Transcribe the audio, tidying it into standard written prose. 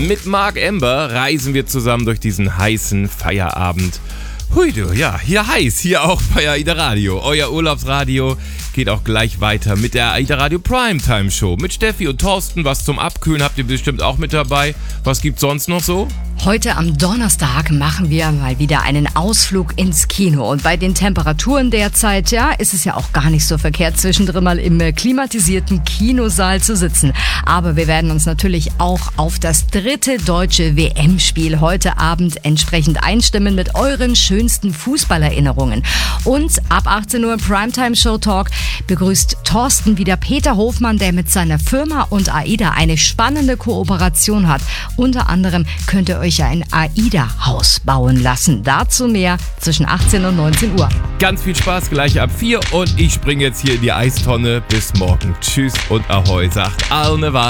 Mit Marc Ember reisen wir zusammen durch diesen heißen Feierabend. Hui du, ja, hier heiß, hier auch bei AIDA Radio. Euer Urlaubsradio geht auch gleich weiter mit der AIDA Radio Primetime Show. Mit Steffi und Thorsten, was zum Abkühlen habt ihr bestimmt auch mit dabei. Was gibt's sonst noch so? Heute am Donnerstag machen wir mal wieder einen Ausflug ins Kino. Und bei den Temperaturen derzeit, ja, ist es ja auch gar nicht so verkehrt, zwischendrin mal im klimatisierten Kinosaal zu sitzen. Aber wir werden uns natürlich auch auf das 3. deutsche WM-Spiel heute Abend entsprechend einstimmen mit euren schönsten Fußballerinnerungen. Und ab 18 Uhr im Primetime Show Talk begrüßt Thorsten wieder Peter Hofmann, der mit seiner Firma und AIDA eine spannende Kooperation hat. Unter anderem könnt ihr euch ja ein AIDA-Haus bauen lassen. Dazu mehr zwischen 18 und 19 Uhr. Ganz viel Spaß gleich ab 4 und ich springe jetzt hier in die Eistonne. Bis morgen. Tschüss und Ahoi, sagt Arne Wahl.